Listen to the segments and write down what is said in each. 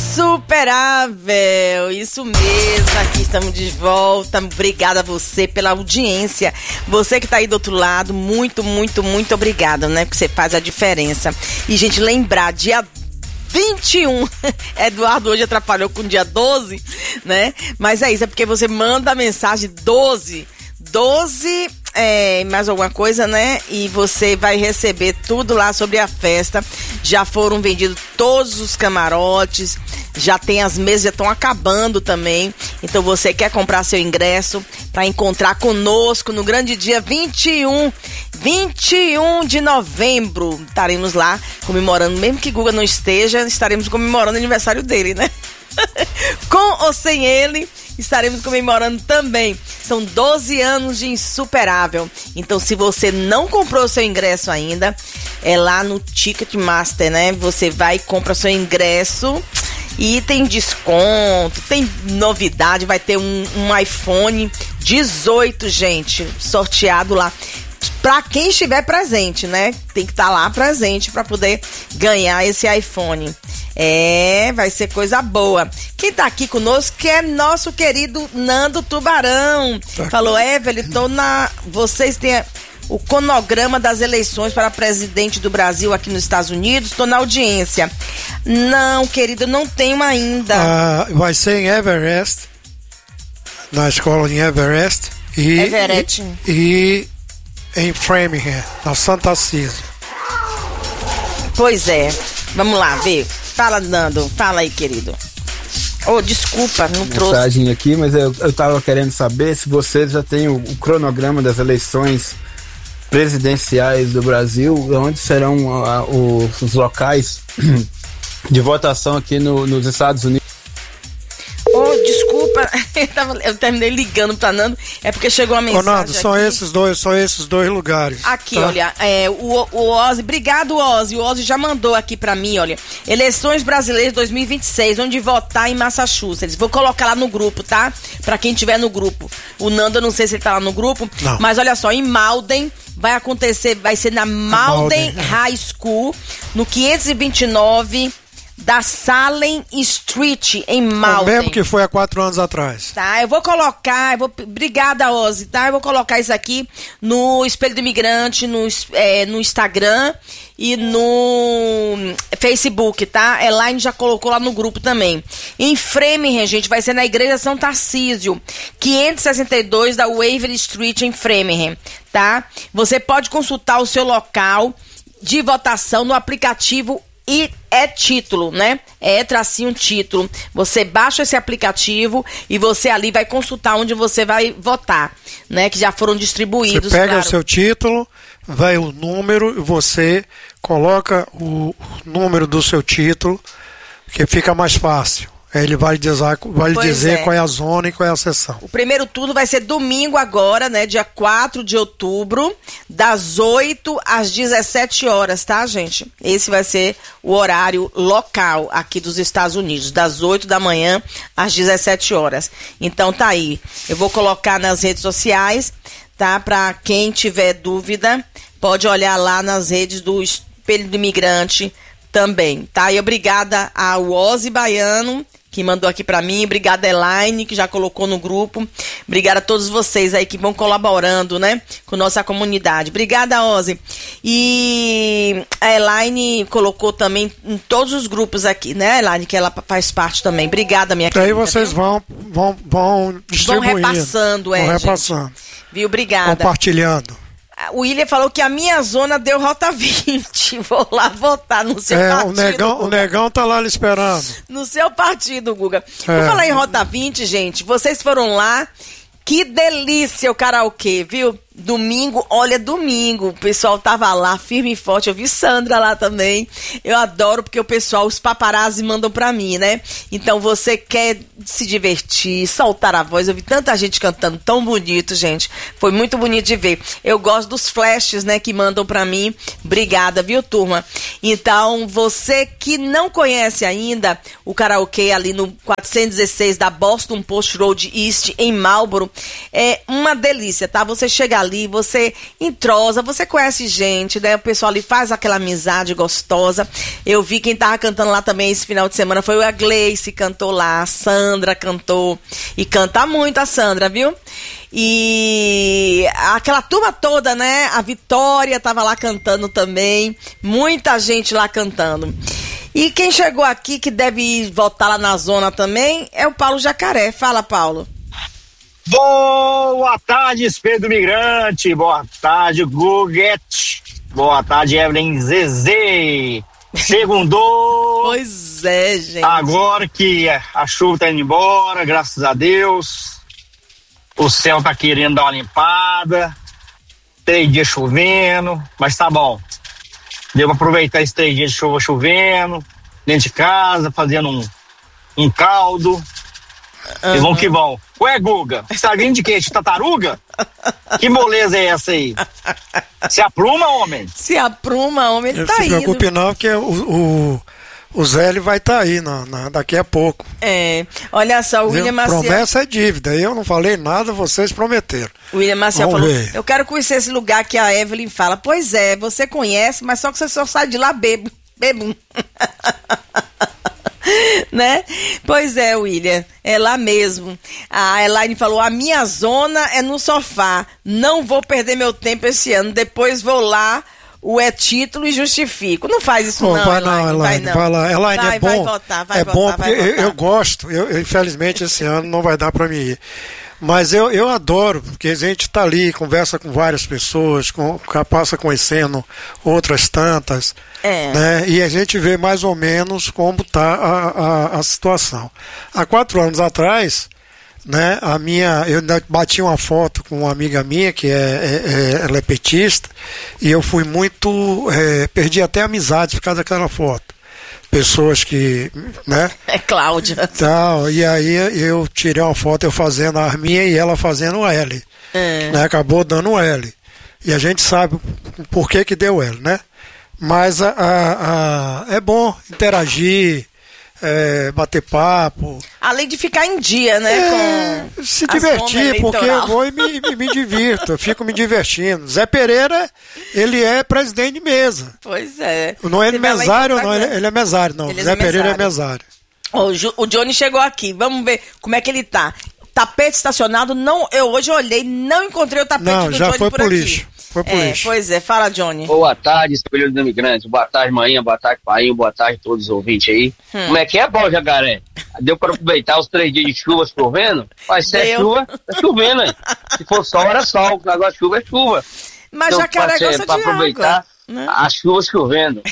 Insuperável, isso mesmo, aqui estamos de volta. Obrigada a você pela audiência. Você que está aí do outro lado, muito, muito, muito obrigada, né? Porque você faz a diferença. E, gente, lembrar, dia 21, Eduardo hoje atrapalhou com o dia 12, né? Mas é isso, é porque você manda a mensagem 12, mais alguma coisa, né? E você vai receber tudo lá sobre a festa. Já foram vendidos todos os camarotes, já tem as mesas, já estão acabando também. Então você quer comprar seu ingresso para encontrar conosco no grande dia 21 de novembro. Estaremos lá comemorando, mesmo que Guga não esteja, estaremos comemorando o aniversário dele, né? Com ou sem ele, estaremos comemorando também. São 12 anos de Insuperável. Então, se você não comprou seu ingresso ainda, é lá no Ticketmaster, né? Você vai e compra seu ingresso e tem desconto, tem novidade, vai ter um iPhone 18, gente, sorteado lá. Pra quem estiver presente, né? Tem que estar lá presente para poder ganhar esse iPhone. Vai ser coisa boa. Quem tá aqui conosco que é nosso querido Nando Tubarão. Falou, Evelyn, vocês têm o cronograma das eleições para presidente do Brasil aqui nos Estados Unidos, estou na audiência. Não, querido, não tenho ainda. Vai ser em Everest, na escola em Everest. E em Framingham, na Santa Cícero. Pois é, vamos lá ver. Fala, Nando, fala aí, querido. Desculpa, não trouxe mensagem aqui, mas eu tava querendo saber se vocês já têm o cronograma das eleições presidenciais do Brasil, onde serão os locais de votação aqui nos Estados Unidos. Desculpa, eu terminei ligando pra Nando, é porque chegou uma mensagem. Nando, são esses dois lugares. Aqui, tá? Olha, o Ozzy, obrigado, Ozzy. O Ozzy já mandou aqui pra mim, olha, eleições brasileiras 2026, onde votar em Massachusetts. Vou colocar lá no grupo, tá? Pra quem tiver no grupo. O Nando, eu não sei se ele tá lá no grupo, não. Mas olha só, em Malden, vai ser na Malden High School, no 529 da Salem Street, em Malden. O mesmo que foi há 4 anos atrás. Tá, eu vou colocar, obrigada, Ozzy, tá? Eu vou colocar isso aqui no Espelho do Imigrante, no Instagram e no Facebook, tá? Elaine já colocou lá no grupo também. Em Framingham, gente, vai ser na Igreja São Tarcísio, 562 da Waverly Street, em Framingham, tá? Você pode consultar o seu local de votação no aplicativo e título, né? Tracinho título. Você baixa esse aplicativo e você ali vai consultar onde você vai votar, né? Que já foram distribuídos. Você pega o seu título, vai o número e você coloca o número do seu título, que fica mais fácil. Ele vai dizer qual é a zona e qual é a seção. O primeiro turno vai ser domingo agora, né? Dia 4 de outubro, das 8 às 17 horas, tá, gente? Esse vai ser o horário local aqui dos Estados Unidos, das 8 da manhã às 17 horas. Então tá aí. Eu vou colocar nas redes sociais, tá? Pra quem tiver dúvida, pode olhar lá nas redes do Espelho do Imigrante também, tá? E obrigada ao Ozzy Baiano, que mandou aqui pra mim, obrigada Elaine, que já colocou no grupo, obrigada a todos vocês aí que vão colaborando, né, com nossa comunidade. Obrigada, Ozzy. E a Elaine colocou também em todos os grupos aqui, né, Elaine, que ela faz parte também. Obrigada, minha querida. Aí vocês vão distribuindo. Vão repassando, repassando. Viu, obrigada. Compartilhando. O William falou que a minha zona deu Rota 20. Vou lá votar no seu partido. O negão tá lá lhe esperando. No seu partido, Guga. Vou falar em Rota 20, gente. Vocês foram lá. Que delícia o karaokê, viu? Domingo, o pessoal tava lá firme e forte, eu vi Sandra lá também, eu adoro porque o pessoal, os paparazzi mandam pra mim, né? Então você quer se divertir, soltar a voz, eu vi tanta gente cantando tão bonito, gente, foi muito bonito de ver. Eu gosto dos flashes, né, que mandam pra mim, obrigada, viu, turma? Então, você que não conhece ainda o karaokê ali no 416 da Boston Post Road East, em Marlboro, é uma delícia, tá? Você chega ali, você entrosa, você conhece gente, né? O pessoal ali faz aquela amizade gostosa. Eu vi quem tava cantando lá também esse final de semana foi a Gleice, cantou lá, a Sandra cantou, e canta muito a Sandra, viu? E aquela turma toda, né? A Vitória tava lá cantando também, muita gente lá cantando. E quem chegou aqui, que deve voltar lá na zona também, é o Paulo Jacaré. Fala, Paulo. Boa tarde, Pedro Migrante. Boa tarde, Guguete. Boa tarde, Evelyn Zezé. Segundou. Pois é, gente. Agora que a chuva tá indo embora, graças a Deus. O céu tá querendo dar uma limpada. 3 dias chovendo, mas tá bom. Deu pra aproveitar esses 3 dias de chuva chovendo, dentro de casa, fazendo um caldo. E vão que vão. Ué, Guga, você tá vindo de quê? De tartaruga? Que moleza é essa aí? Se apruma, homem. Se apruma, homem, ele tá indo. Não se preocupe não, porque o Zé ele vai estar aí daqui a pouco. Olha só, o William Maciel... Promessa é dívida, eu não falei nada, vocês prometeram. O William Maciel Vamos falou, ver. eu quero conhecer esse lugar que a Evelyn fala. Pois é, você conhece, mas só que você só sai de lá bebo. Né? Pois é, William, é lá mesmo. A Elaine falou, a minha zona é no sofá, não vou perder meu tempo esse ano, depois vou lá, título e justifico. Não faz isso não, vai Elaine, não, Elaine, vai vai lá. Elaine, vai, é bom, vai votar, é bom porque eu gosto, infelizmente esse ano não vai dar para mim ir. Mas eu adoro, porque a gente está ali, conversa com várias pessoas, passa conhecendo outras tantas, né? E a gente vê mais ou menos como está a situação. Há 4 anos atrás, né, eu bati uma foto com uma amiga minha, que ela é petista, e eu fui muito, perdi até amizade por causa daquela foto. Pessoas que, né? Cláudia. Tal, e aí eu tirei uma foto, eu fazendo a arminha e ela fazendo o L. Né? Acabou dando o L. E a gente sabe por que deu L, né? Mas é bom interagir, bater papo. Além de ficar em dia, né? Com se divertir, porque eu vou e me divirto, eu fico me divertindo. Zé Pereira, ele é presidente de mesa. Pois é. Não é mesário, não, ele é mesário, não. Zé Pereira é mesário. O Johnny chegou aqui, vamos ver como é que ele tá. Tapete estacionado, eu hoje olhei, não encontrei o tapete do Johnny por aqui. Não, já foi pro lixo. Foi pro lixo. Pois é, fala, Johnny. Boa tarde, Espelho do Imigrante. Boa tarde, manhã. Boa tarde, Painho. Boa tarde a todos os ouvintes aí. Como é que é, bom, Jacaré? Deu para aproveitar os 3 dias de chuva chovendo? Mas se é chuva, tá chovendo, hein? Se for sol, era sol. Agora chuva é chuva. Mas então, Jacaré gosta de aproveitar água, né? As chuvas chovendo.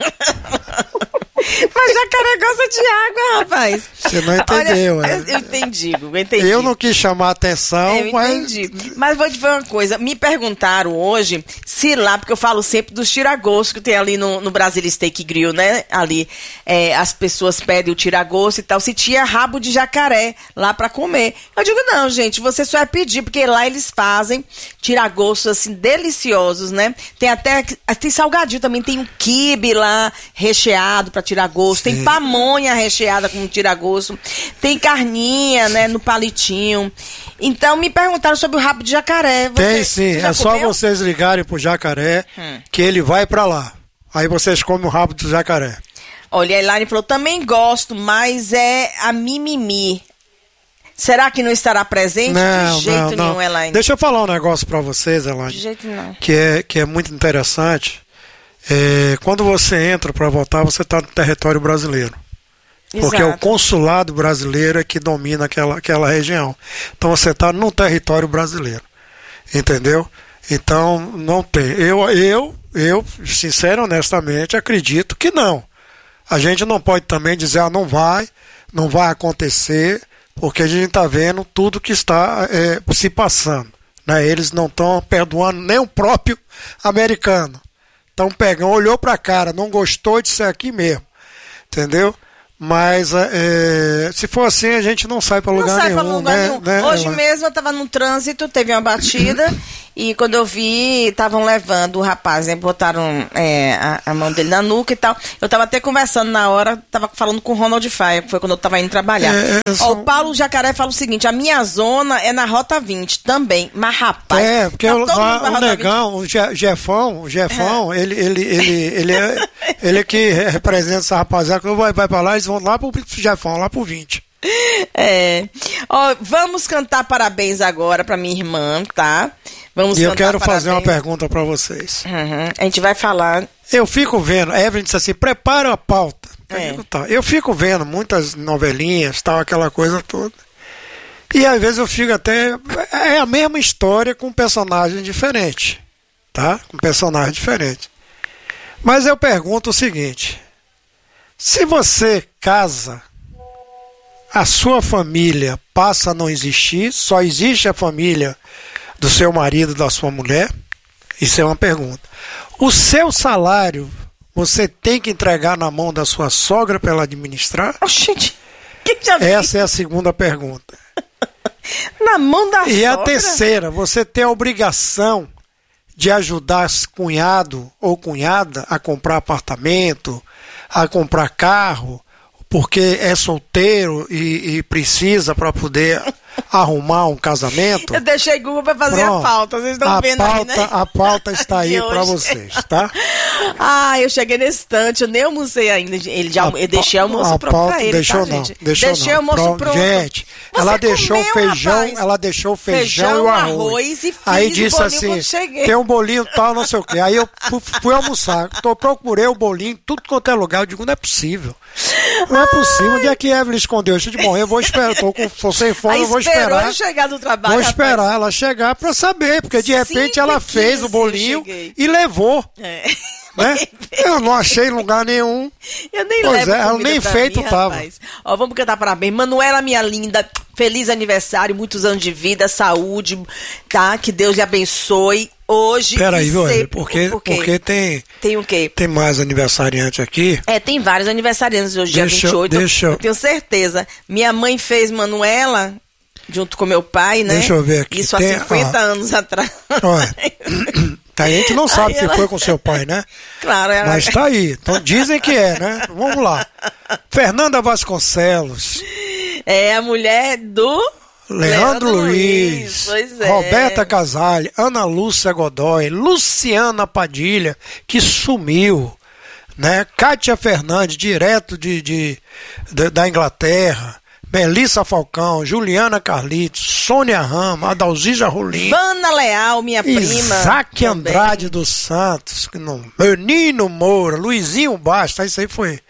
Mas Jacaré gosta de água, rapaz. Você não entendeu, Olha, eu entendi, Guga, entendi. Eu não quis chamar a atenção, entendi. Mas vou te dizer uma coisa. Me perguntaram hoje se lá, porque eu falo sempre dos tira-gosto que tem ali no Brasil Steak Grill, né? Ali, as pessoas pedem o tira-gosto e tal, se tinha rabo de jacaré lá pra comer. Eu digo, não, gente, você só é pedir, porque lá eles fazem tira-gostos, assim, deliciosos, né? Tem salgadinho também, tem um quibe lá, recheado pra tirar gosto, tem pamonha recheada com tira-gosto, tem carninha, né, no palitinho. Então me perguntaram sobre o rabo de jacaré. Tem sim, é só vocês ligarem pro Jacaré que ele vai pra lá. Aí vocês comem o rabo do jacaré. Olha, a Elaine falou, também gosto, mas é a mimimi. Será que não estará presente? Não, de jeito nenhum, não. Elaine. Deixa eu falar um negócio pra vocês, Elaine. De jeito não. Que é muito interessante. Quando você entra para votar, você está no território brasileiro. Porque é o consulado brasileiro é que domina aquela região. Então você está no território brasileiro. Entendeu? Então não tem. Eu sincero, honestamente, acredito que não. A gente não pode também dizer, não vai acontecer, porque a gente está vendo tudo que está se passando. Né? Eles não estão perdoando nem o próprio americano. Então pegam, olhou pra cara, não gostou de ser aqui mesmo, entendeu? Mas se for assim, a gente não sai pra lugar nenhum. Né? Hoje mesmo eu tava no trânsito, teve uma batida E quando eu vi, estavam levando o rapaz, né? Botaram a mão dele na nuca e tal. Eu tava até conversando na hora, tava falando com o Ronald Faia, que foi quando eu tava indo trabalhar. O Paulo Jacaré fala o seguinte, a minha zona é na Rota 20 também, mas rapaz... porque o negão, o Jefão, ele é que representa essa rapaziada, quando vai pra lá, eles vão lá pro Jefão, lá pro 20. Vamos cantar parabéns agora pra minha irmã, tá? Vamos e eu quero fazer uma pergunta pra vocês. A gente vai falar. Eu fico vendo, Evelyn disse assim, prepara a pauta. Eu fico vendo muitas novelinhas, tal, aquela coisa toda. E às vezes eu fico até... É a mesma história com um personagem diferente, tá? Com um personagem diferente. Mas eu pergunto o seguinte, se você casa... a sua família passa a não existir, só existe a família do seu marido, da sua mulher? Isso é uma pergunta. O seu salário, você tem que entregar na mão da sua sogra para ela administrar? Essa é a segunda pergunta. Na mão da sogra? E a terceira, você tem a obrigação de ajudar cunhado ou cunhada a comprar apartamento, a comprar carro, porque é solteiro e precisa para poder arrumar um casamento. Eu deixei Google para fazer a pauta, vocês estão vendo aí, né? A pauta está aí para vocês, tá? Eu cheguei nesse instante, eu nem almocei ainda. Eu deixei almoço pronto para ele, deixou tá, não, gente? Deixei almoço pronto. Gente, ela deixou o feijão e o arroz. E fiz aí disse assim, tem um bolinho tal, não sei o quê. Aí eu fui almoçar, procurei o bolinho em tudo quanto é lugar. Eu digo, não é possível. Não é possível. Onde é que Evelyn escondeu? Eu disse, bom, eu vou esperar, tô sem fome, eu vou esperar. Chegar do trabalho, vou esperar ela chegar pra saber, porque de repente ela fez o bolinho e levou. Né? Eu não achei lugar nenhum. Eu nem levo ela nem feito tava. Vamos cantar parabéns. Manuela, minha linda, feliz aniversário, muitos anos de vida, saúde, tá? Que Deus lhe abençoe. Hoje. Peraí, viu, porque tem. Tem o quê? Tem mais aniversariante aqui. Tem vários aniversariantes hoje, dia 28. Eu tenho certeza. Minha mãe fez Manuela, junto com meu pai, né? Deixa eu ver aqui. Isso há 50 anos atrás. Olha, a gente não sabe se foi com seu pai, né? Claro, mas tá aí. Então dizem que é, né? Vamos lá. Fernanda Vasconcelos. É a mulher do Leandro Luiz. Pois é. Roberta Casale, Ana Lúcia Godoy, Luciana Padilha, que sumiu, né? Kátia Fernandes, direto da Inglaterra. Melissa Falcão, Juliana Carlitos, Sônia Rama, Adalzija Rolim, Ana Leal, minha prima. Isaac Andrade dos Santos, Menino Moura, Luizinho Basta, isso aí foi.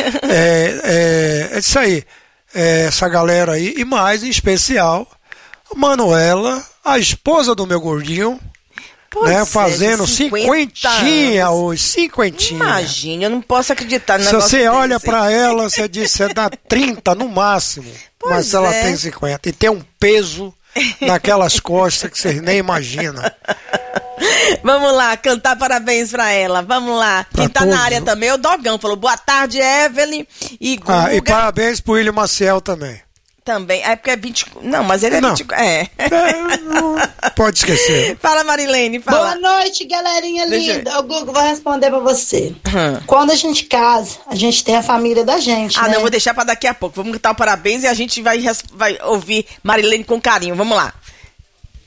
É isso aí. Essa galera aí, e mais em especial, Manuela, a esposa do meu gordinho, né, fazendo 50 hoje, 50. Imagina, eu não posso acreditar no negócio. Se você olha pra ela, você diz, você dá 30 no máximo, mas ela tem 50 e tem um peso naquelas costas que vocês nem imaginam. Vamos lá, cantar parabéns pra ela. Vamos lá. Quem tá na área também é o Dogão. Falou, boa tarde, Evelyn e Guga. E parabéns pro William Maciel também. Também. É porque é 20... Não, mas ele é 24. Não, pode esquecer. Fala, Marilene, fala. Boa noite, galerinha linda. O Guga, vou responder pra você. Quando a gente casa, a gente tem a família da gente, né? Não, vou deixar pra daqui a pouco. Vamos cantar o parabéns e a gente vai ouvir Marilene com carinho. Vamos lá.